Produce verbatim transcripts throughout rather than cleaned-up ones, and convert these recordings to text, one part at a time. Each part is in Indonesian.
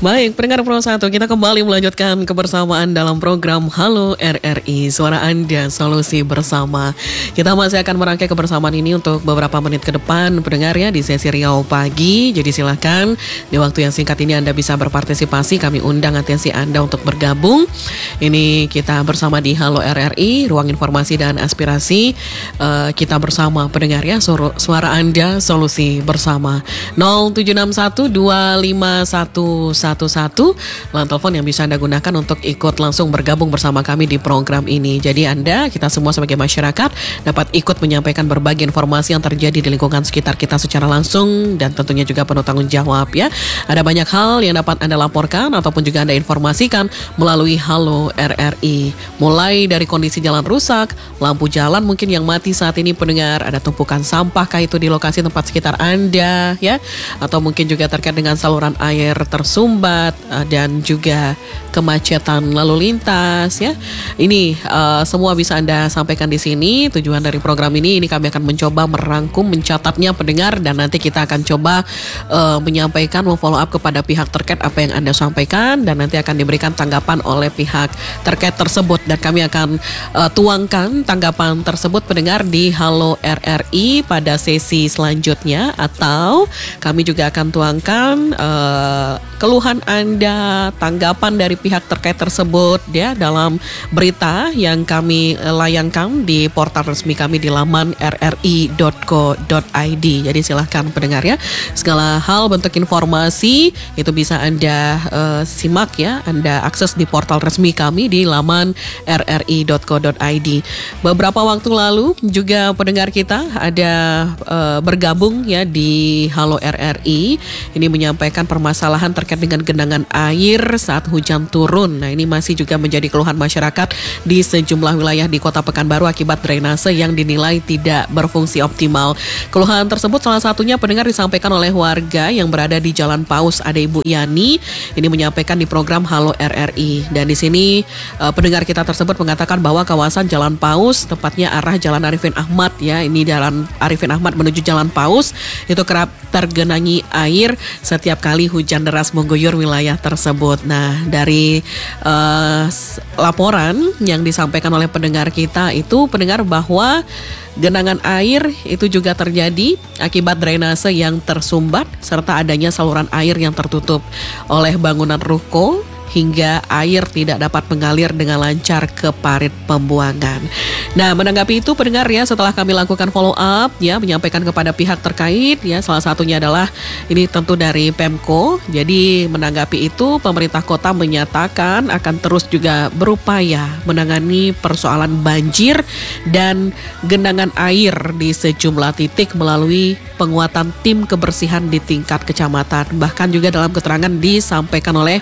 Baik, pendengar Pro satu, kita kembali melanjutkan kebersamaan dalam program Halo R R I, Suara Anda, Solusi Bersama. Kita masih akan merangkai kebersamaan ini untuk beberapa menit ke depan, pendengar ya, di sesi Riau Pagi. Jadi silahkan di waktu yang singkat ini Anda bisa berpartisipasi, kami undang atensi Anda untuk bergabung. Ini kita bersama di Halo R R I, ruang informasi dan aspirasi. uh, Kita bersama pendengar ya, Suara Anda, Solusi Bersama. nol tujuh enam satu dua lima satu satu satu line telepon yang bisa Anda gunakan untuk ikut langsung bergabung bersama kami di program ini. Jadi Anda, kita semua sebagai masyarakat dapat ikut menyampaikan berbagai informasi yang terjadi di lingkungan sekitar kita secara langsung dan tentunya juga penuh tanggung jawab ya. Ada banyak hal yang dapat Anda laporkan ataupun juga Anda informasikan melalui Halo R R I. Mulai dari kondisi jalan rusak, lampu jalan mungkin yang mati saat ini pendengar, ada tumpukan sampah kah itu di lokasi tempat sekitar Anda ya, atau mungkin juga terkait dengan saluran air tersumbat uh, dan juga kemacetan lalu lintas ya. Ini uh, semua bisa Anda sampaikan di sini. Tujuan dari program ini, ini kami akan mencoba merangkum, mencatatnya pendengar, dan nanti kita akan coba uh, menyampaikan, memfollow up kepada pihak terkait apa yang Anda sampaikan, dan nanti akan diberikan tanggapan oleh pihak terkait tersebut, dan kami akan uh, tuangkan tanggapan tersebut pendengar di Halo R R I pada sesi selanjutnya, atau kami juga akan tuangkan uh, keluhan Anda, tanggapan dari pihak terkait tersebut ya dalam berita yang kami layangkan di portal resmi kami di laman r r i dot co dot i d. Jadi silahkan pendengar ya, segala hal bentuk informasi itu bisa Anda uh, simak ya, Anda akses di portal resmi kami di laman r r i dot co dot i d. Beberapa waktu lalu juga pendengar kita ada uh, bergabung ya di Halo R R I, ini menyampaikan permasalahan terkait dengan genangan air saat hujan turun. Nah, ini masih juga menjadi keluhan masyarakat di sejumlah wilayah di Kota Pekanbaru akibat drainase yang dinilai tidak berfungsi optimal. Keluhan tersebut salah satunya pendengar disampaikan oleh warga yang berada di Jalan Paus. Ada Ibu Yani, ini menyampaikan di program Halo R R I, dan di sini uh, pendengar kita tersebut mengatakan bahwa kawasan Jalan Paus, tepatnya arah Jalan Arifin Ahmad ya, ini Jalan Arifin Ahmad menuju Jalan Paus, itu kerap tergenangi air setiap kali hujan deras mengguyur wilayah tersebut. Nah, dari uh, laporan yang disampaikan oleh pendengar kita itu pendengar bahwa genangan air itu juga terjadi akibat drainase yang tersumbat serta adanya saluran air yang tertutup oleh bangunan ruko hingga air tidak dapat mengalir dengan lancar ke parit pembuangan. Nah, menanggapi itu pendengar ya, setelah kami lakukan follow up ya, menyampaikan kepada pihak terkait ya, salah satunya adalah ini tentu dari Pemko. Jadi menanggapi itu pemerintah kota menyatakan akan terus juga berupaya menangani persoalan banjir dan genangan air di sejumlah titik melalui penguatan tim kebersihan di tingkat kecamatan. Bahkan juga dalam keterangan disampaikan oleh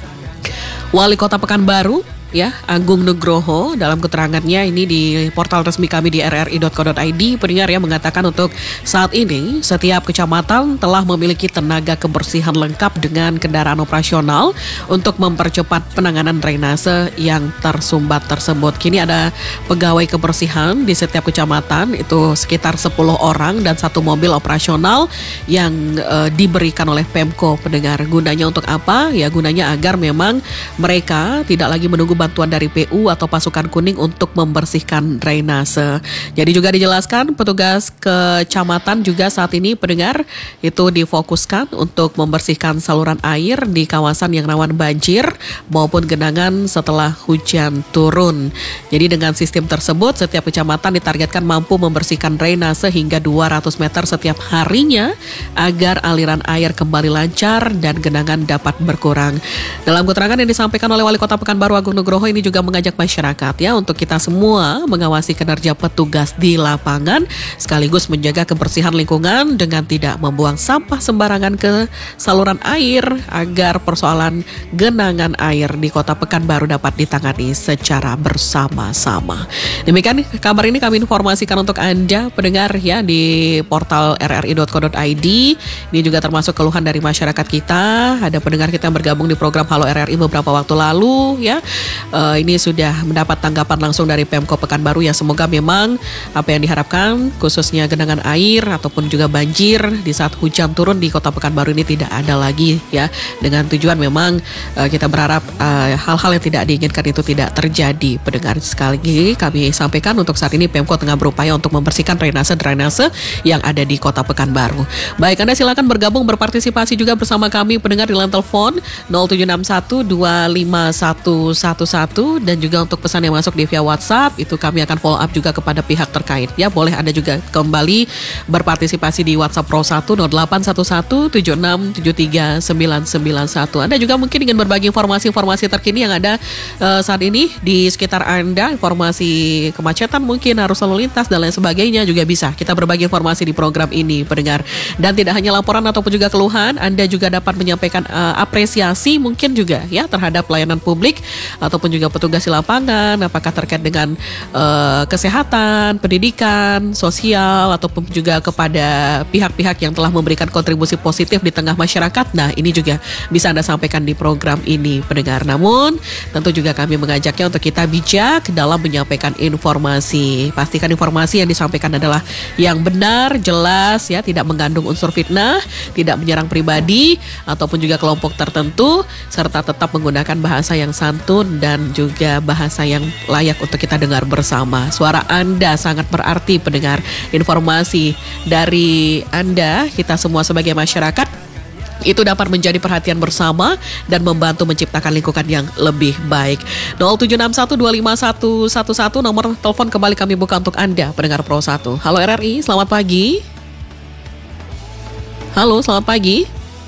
Wali Kota Pekanbaru ya, Agung Nugroho, dalam keterangannya ini di portal resmi kami di r r i dot co dot i d pendengar ya, mengatakan untuk saat ini setiap kecamatan telah memiliki tenaga kebersihan lengkap dengan kendaraan operasional untuk mempercepat penanganan drainase yang tersumbat tersebut. Kini ada pegawai kebersihan di setiap kecamatan itu sekitar sepuluh orang dan satu mobil operasional yang uh, diberikan oleh Pemko pendengar. Gunanya untuk apa? Ya, gunanya agar memang mereka tidak lagi menunggu bantuan dari P U atau pasukan kuning untuk membersihkan drainase. Jadi juga dijelaskan petugas kecamatan juga saat ini pendengar itu difokuskan untuk membersihkan saluran air di kawasan yang rawan banjir maupun genangan setelah hujan turun. Jadi dengan sistem tersebut setiap kecamatan ditargetkan mampu membersihkan drainase hingga dua ratus meter setiap harinya agar aliran air kembali lancar dan genangan dapat berkurang. Dalam keterangan yang disampaikan oleh Wali Kota Pekanbaru Agung Nugroho ini juga mengajak masyarakat ya untuk kita semua mengawasi kinerja petugas di lapangan sekaligus menjaga kebersihan lingkungan dengan tidak membuang sampah sembarangan ke saluran air agar persoalan genangan air di Kota Pekanbaru dapat ditangani secara bersama-sama. Demikian kabar ini kami informasikan untuk Anda pendengar ya di portal r r i dot co dot i d. Ini juga termasuk keluhan dari masyarakat kita. Ada pendengar kita yang bergabung di program Halo R R I beberapa waktu lalu ya. uh, ini sudah mendapat tanggapan langsung dari Pemko Pekanbaru ya. Semoga memang apa yang diharapkan khususnya genangan air ataupun juga banjir di saat hujan turun di Kota Pekanbaru ini tidak ada lagi ya. Dengan tujuan memang uh, kita berharap uh, hal-hal yang tidak diinginkan itu tidak terjadi. Pendengar, sekali lagi kami sampaikan untuk saat ini Pemko tengah berupaya untuk membersihkan drainase-drainase yang ada di Kota Pekanbaru. Baik, Anda silakan bergabung berpartisipasi juga bersama kami pendengar di line telepon nol tujuh enam satu dua lima satu satu satu dan juga untuk pesan yang masuk di via WhatsApp itu kami akan follow up juga kepada pihak terkait ya. Boleh Anda juga kembali berpartisipasi di WhatsApp Pro satu nol delapan satu satu tujuh enam tujuh tiga sembilan sembilan satu. Anda juga mungkin ingin berbagi informasi-informasi terkini yang ada uh, saat ini di sekitar Anda, informasi kemacetan mungkin, arus lalu lintas dan lain sebagainya juga bisa kita berbagi informasi di program ini pendengar. Dan tidak hanya laporan ataupun juga keluhan, Anda juga dapat menyampaikan uh, apresiasi mungkin juga ya terhadap pelayanan publik ataupun juga petugas di lapangan, apakah terkait dengan uh, kesehatan, pendidikan, sosial ataupun juga kepada pihak-pihak yang telah memberikan kontribusi positif di tengah masyarakat. Nah, ini juga bisa Anda sampaikan di program ini pendengar. Namun, tentu juga kami mengajaknya untuk kita bijak dalam menyampaikan informasi. Pastikan informasi yang disampaikan adalah yang benar, jelas ya, tidak mengandung unsur fitnah, tidak menyerang pribadi ataupun juga kelompok tertentu, serta tetap menggunakan bahasa yang santun dan juga bahasa yang layak untuk kita dengar bersama. Suara Anda sangat berarti pendengar. Informasi dari Anda, kita semua sebagai masyarakat, itu dapat menjadi perhatian bersama dan membantu menciptakan lingkungan yang lebih baik. nol tujuh enam satu dua lima satu satu satu nomor telepon kembali kami buka untuk Anda pendengar Pro satu. Halo R R I, selamat pagi. Halo, selamat pagi.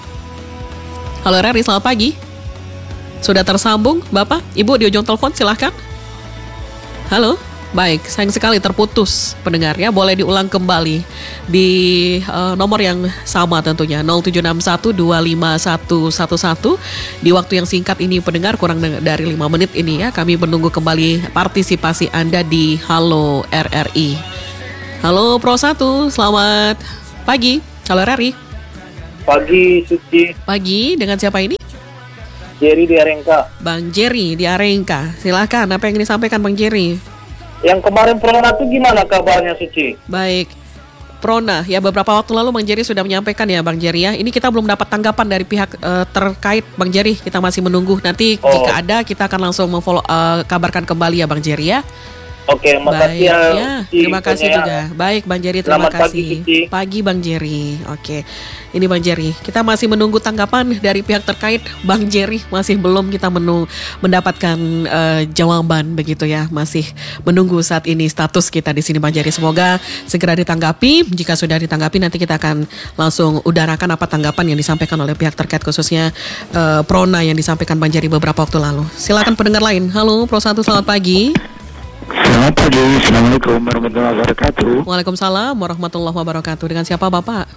Halo R R I, selamat pagi. Sudah tersambung Bapak, Ibu di ujung telepon, silahkan. Halo. Baik, sayang sekali terputus pendengar ya. Boleh diulang kembali di uh, nomor yang sama tentunya nol tujuh enam satu dua lima satu satu satu. Di waktu yang singkat ini pendengar, kurang dari lima menit ini ya, kami menunggu kembali partisipasi Anda di Halo R R I. Halo Pro satu, selamat pagi. Halo R R I. Pagi Suci. Pagi, dengan siapa ini? Jerry di Arengka. Bang Jerry di Arengka. Silakan, apa yang disampaikan Bang Jerry? Yang kemarin Prona itu gimana kabarnya Suci? Baik, Prona ya, beberapa waktu lalu Bang Jerry sudah menyampaikan ya Bang Jerry ya. Ini kita belum dapat tanggapan dari pihak uh, terkait Bang Jerry. Kita masih menunggu. Nanti oh. jika ada kita akan langsung memfollow uh, kabarkan kembali ya Bang Jerry ya. Oke, makasih ya. ya terima kasih juga. Baik Bang Jerry, terima Selamat kasih. Pagi, pagi Bang Jerry. Oke. Ini Bang Jerry, kita masih menunggu tanggapan dari pihak terkait. Bang Jerry masih belum kita menu mendapatkan uh, jawaban begitu ya. Masih menunggu saat ini status kita di sini Bang Jerry. Semoga segera ditanggapi. Jika sudah ditanggapi nanti kita akan langsung udarakan apa tanggapan yang disampaikan oleh pihak terkait, khususnya uh, Prona yang disampaikan Bang Jerry beberapa waktu lalu. Silakan pendengar lain. Halo Pro satu, selamat pagi. Selamat pagi, Assalamualaikum warahmatullahi wabarakatuh. Waalaikumsalam warahmatullahi wabarakatuh. Dengan siapa Bapak?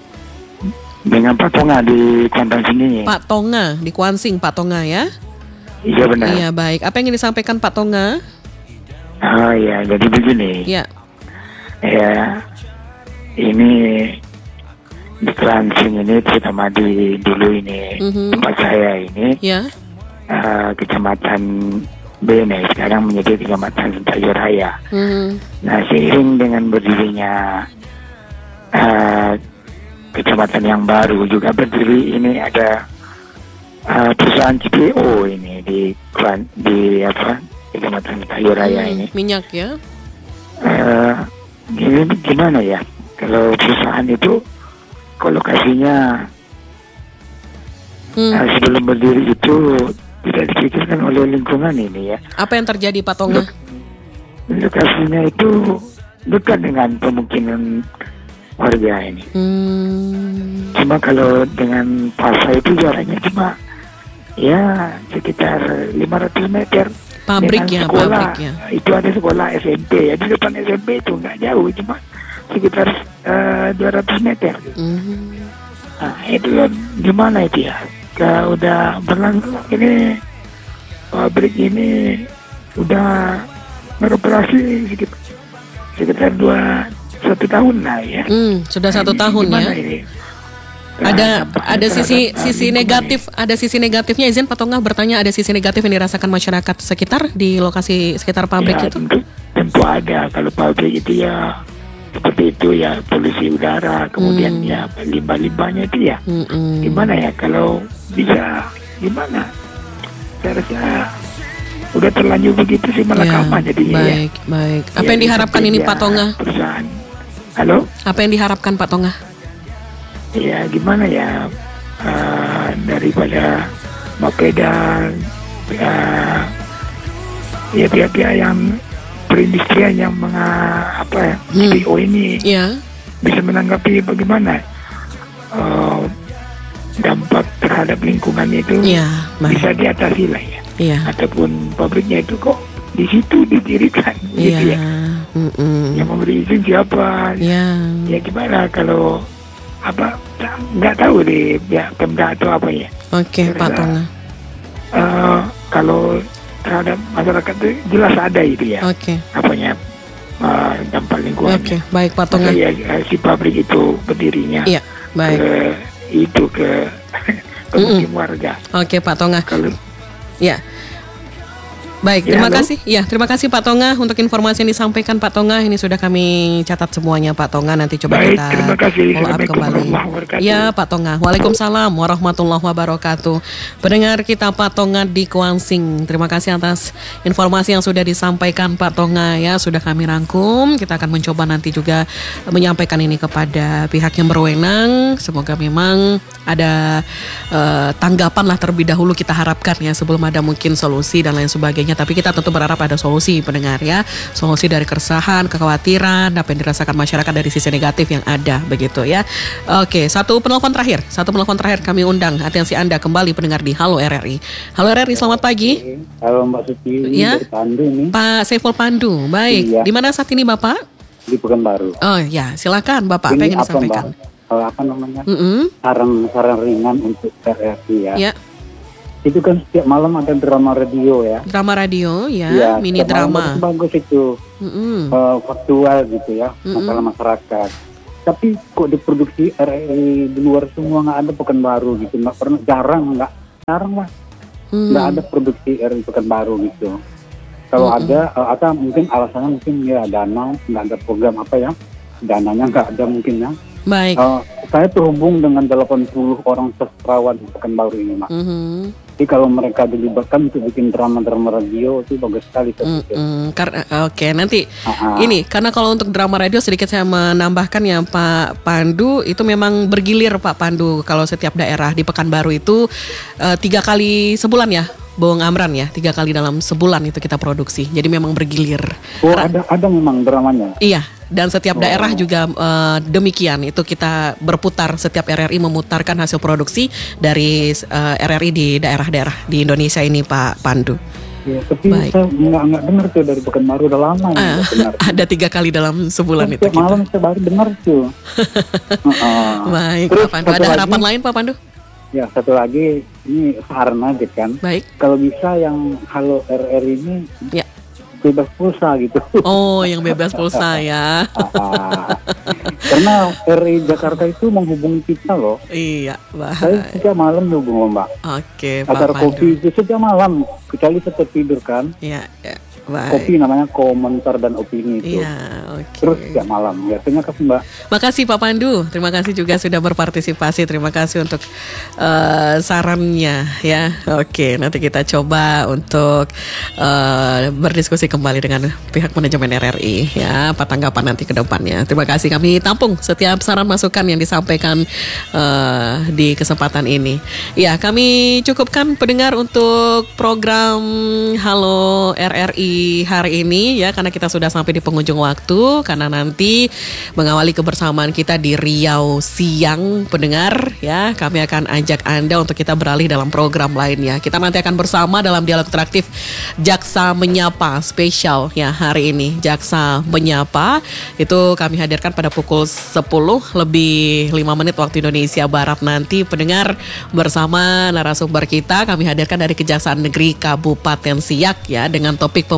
Dengan Pak Tonga di Kuantan sini. Pak Tonga di Kuansing, Pak Tonga ya? Iya benar. Iya baik. Apa yang ingin disampaikan Pak Tonga? Oh iya, jadi begini. Iya. Ya, ini di Kuansing ini terutama di dulu ini mm-hmm. tempat saya ini. Iya. Uh, kecamatan Bene sekarang menjadi kecamatan Sentayu Raya. Mm-hmm. Nah seiring dengan berdirinya uh, kecamatan yang baru juga berdiri, ini ada uh, perusahaan C P O ini di di apa kecamatan Sentayu Raya hmm, ini. Minyak ya? Uh, ini gimana ya? Kalau perusahaan itu kolokasinya hmm. uh, sebelum berdiri itu tidak dipikirkan oleh lingkungan ini ya. Apa yang terjadi Pak Tonga? Lokasinya itu dekat dengan pemukiman warga ini. Hmm. Cuma kalau dengan pasar itu jaraknya cuma ya sekitar lima ratus meter. Pabrik ya, sekolah, pabrik ya. Itu ada sekolah S M P ya, di depan S M P itu nggak jauh, cuma sekitar uh, dua ratus meter. Hmm. Nah itu gimana itu ya? Kalau udah berlangsung ini pabrik ini udah beroperasi sekitar sekitar dua satu tahun lah ya. Hmm, sudah satu nah, tahun ya. Ini? Ada dampaknya ada terhadap, sisi uh, sisi lingkungan negatif, ada sisi negatifnya. Izin Pak Tongah bertanya, ada sisi negatif yang dirasakan masyarakat sekitar di lokasi sekitar ini. pabrik Ya, itu? tentu, tentu ada. Kalau pabrik itu ya seperti itu ya, polusi udara, kemudian Hmm. ya limbah-limbahnya itu ya. Mm-mm. Gimana ya kalau bisa gimana? Saya rasa udah terlanjur begitu sih malah Ya, kamar jadinya ya. baik, baik. Apa Ya, yang diharapkan seperti ini ya, Pak Tongah? Perusahaan. Halo? Apa yang diharapkan Pak Tongah? Ya gimana ya, uh, daripada Mapeda, uh, ya pihak-pihak yang perindustrian yang menga, apa ya, Hmm. C P O ini Ya, bisa menanggapi bagaimana uh, dampak terhadap lingkungan itu ya, baik. bisa diatasi lah ya. Iya, Ataupun pabriknya itu kok di situ didirikan iya. gitu ya. Mm-mm. Yang memberi izin siapa? Ya, Ya gimana kalau apa, nggak tahu deh ya Pemda atau apa ya. oke Pak Karena, Tongah. eh, kalau terhadap masyarakat itu jelas ada itu ya, Oke, apanya, eh, dampak lingkungan. oke, baik Pak Maka Tongah. ya, eh, si pabrik itu berdirinya Iya, baik. ke itu ke pemukim warga. Oke Pak Tongah. Kalau Ya. Baik, Ya, terima halo. kasih. Ya, terima kasih Pak Tongah untuk informasi yang disampaikan Pak Tongah. Ini sudah kami catat semuanya Pak Tongah. Nanti coba Baik, kita terima kasih. follow up Assalamualaikum kembali. warahmatullahi wabarakatuh. Ya Pak Tongah. Waalaikumsalam warahmatullahi wabarakatuh. Pendengar kita Pak Tongah di Kuansing. Terima kasih atas informasi yang sudah disampaikan Pak Tongah ya. Sudah kami rangkum. Kita akan mencoba nanti juga menyampaikan ini kepada pihak yang berwenang. Semoga memang ada eh, tanggapan lah terlebih dahulu kita harapkan ya, sebelum ada mungkin solusi dan lain sebagainya. Tapi kita tentu berharap ada solusi pendengar ya. Solusi dari keresahan, kekhawatiran, apa yang dirasakan masyarakat dari sisi negatif yang ada begitu ya. Oke, satu penelpon terakhir. Satu penelpon terakhir kami undang atensi Anda kembali pendengar di Halo R R I. Halo R R I, selamat pagi. Halo Mbak Suci, Ya. dari Pandu ini Pak Saiful Pandu. Baik. Iya. Di mana saat ini Bapak? di Pekanbaru. Oh ya, silakan Bapak. Apa Ini yang ingin apa disampaikan? Mbak? Kalau apa namanya? Mm-mm. Saran-saran ringan untuk R R I ya. Ya, Itu kan setiap malam ada drama radio ya. drama radio ya, Iya, mini setiap drama. malam bagus, bagus itu, Mm-mm. eh, faktual gitu ya, Mm-mm. masalah masyarakat. Tapi kok diproduksi R R I di luar semua nggak ada Pekanbaru gitu, nggak pernah, jarang nggak, jarang lah, Hmm. nggak ada produksi R R I Pekanbaru gitu. Kalau Mm-mm. ada, eh, atau mungkin alasannya mungkin ya dana, nggak ada program apa ya, dananya nggak ada mungkin ya. Baik. Eh, saya terhubung dengan delapan puluh orang sastrawan di Pekanbaru ini, Mas. Mhm. Jadi kalau mereka dilibatkan untuk bikin drama-drama radio itu bagus sekali. saya pikir. Mm-mm. Karena oke nanti Ah, ah. ini karena kalau untuk drama radio sedikit saya menambahkan ya Pak Pandu, itu memang bergilir Pak Pandu. Kalau setiap daerah di Pekanbaru itu eh, tiga kali sebulan ya, Bung Amran ya, tiga kali dalam sebulan itu kita produksi. Jadi memang bergilir. Oh, ada ada memang dramanya. Iya, dan setiap Oh. daerah juga eh, demikian. Itu kita berputar, setiap R R I memutarkan hasil produksi dari eh, R R I di daerah-daerah di Indonesia ini Pak Pandu. Ya, tapi Baik. saya nggak nggak dengar tuh dari Pekanbaru, udah lama nih Ah, nggak dengar. ada tiga kali dalam sebulan itu Setiap kita. malam saya baru dengar tuh. Ah, ah. Baik, Terus Pak Pandu. satu Ada lagi- harapan lain Pak Pandu? Ya satu lagi, ini saran aja kan. Baik. Kalau bisa yang Halo R R I ini Ya. bebas pulsa gitu. Oh, yang bebas pulsa ya. Ah, karena R R I Jakarta itu menghubungi kita loh. Iya, Saya baik. setiap malam hubung Mbak. Oke, Pak Acara Pandu. kopi itu setiap malam, kecuali setelah tidur kan. Ya, ya. Kopi Baik. namanya komentar dan opini itu. Iya, oke. Terus setiap malam. Ya, terima kasih Mbak. Makasih Pak Pandu, terima kasih juga sudah berpartisipasi. Terima kasih untuk eh, sarannya ya. Oke, nanti kita coba untuk eh, berdiskusi kembali dengan pihak manajemen R R I ya, apa tanggapan nanti ke depannya. Terima kasih, kami tampung setiap saran masukan yang disampaikan eh, di kesempatan ini. Ya, kami cukupkan pendengar untuk program Halo R R I hari ini ya, karena kita sudah sampai di penghujung waktu, karena nanti mengawali kebersamaan kita di Riau siang pendengar ya, kami akan ajak Anda untuk kita beralih dalam program lainnya. Kita nanti akan bersama dalam dialog interaktif Jaksa Menyapa spesial ya hari ini. Jaksa Menyapa itu kami hadirkan pada pukul sepuluh lebih lima menit waktu Indonesia Barat nanti pendengar, bersama narasumber kita kami hadirkan dari Kejaksaan Negeri Kabupaten Siak ya, dengan topik pembahasan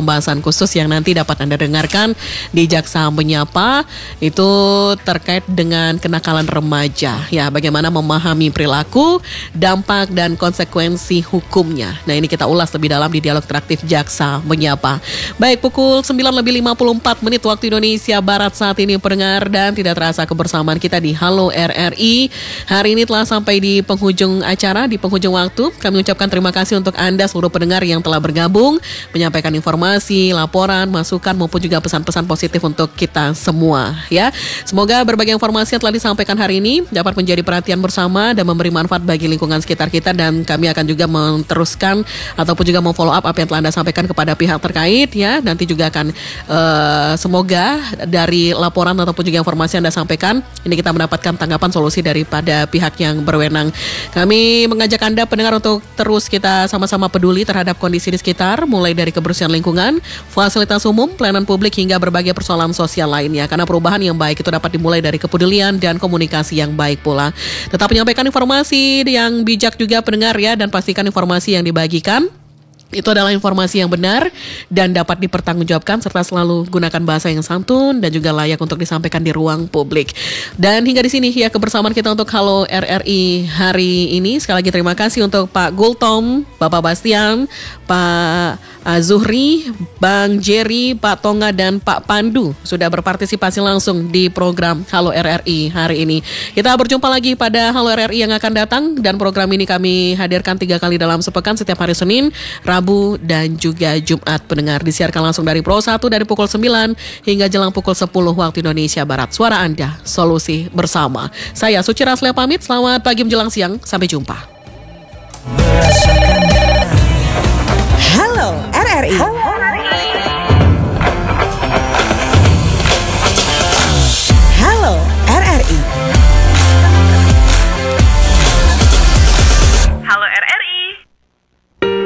pembahasan khusus yang nanti dapat Anda dengarkan di Jaksa Menyapa itu terkait dengan kenakalan remaja. Ya, bagaimana memahami perilaku, dampak dan konsekuensi hukumnya. Nah, ini kita ulas lebih dalam di dialog interaktif Jaksa Menyapa. Baik, pukul sembilan lebih lima puluh empat menit waktu Indonesia Barat saat ini pendengar, dan tidak terasa kebersamaan kita di Halo R R I. Hari ini telah sampai di penghujung acara, di penghujung waktu. Kami ucapkan terima kasih untuk Anda seluruh pendengar yang telah bergabung, menyampaikan informasi, laporan, masukan maupun juga pesan-pesan positif untuk kita semua ya. Semoga berbagai informasi yang telah disampaikan hari ini dapat menjadi perhatian bersama dan memberi manfaat bagi lingkungan sekitar kita, dan kami akan juga meneruskan ataupun juga memfollow up apa yang telah Anda sampaikan kepada pihak terkait ya. Nanti juga akan uh, semoga dari laporan ataupun juga informasi yang Anda sampaikan ini kita mendapatkan tanggapan solusi daripada pihak yang berwenang. Kami mengajak Anda pendengar untuk terus kita sama-sama peduli terhadap kondisi di sekitar, mulai dari kebersihan lingkungan, fasilitas umum, pelayanan publik hingga berbagai persoalan sosial lainnya. Karena perubahan yang baik itu dapat dimulai dari kepedulian dan komunikasi yang baik pula. Tetap menyampaikan informasi yang bijak juga pendengar ya, dan pastikan informasi yang dibagikan itu adalah informasi yang benar dan dapat dipertanggungjawabkan, serta selalu gunakan bahasa yang santun dan juga layak untuk disampaikan di ruang publik. Dan hingga di sini ya kebersamaan kita untuk Halo R R I hari ini. Sekali lagi terima kasih untuk Pak Gultom, Bapak Bastian, Pak Zuhri, Bang Jerry, Pak Tonga dan Pak Pandu sudah berpartisipasi langsung di program Halo R R I hari ini. Kita berjumpa lagi pada Halo R R I yang akan datang, dan program ini kami hadirkan tiga kali dalam sepekan setiap hari Senin, Rabu dan juga Jumat pendengar. Disiarkan langsung dari Pro satu dari pukul sembilan hingga jelang pukul sepuluh waktu Indonesia Barat. Suara Anda, solusi bersama. Saya Suci Raslia pamit, selamat pagi menjelang siang, sampai jumpa. Halo R R I.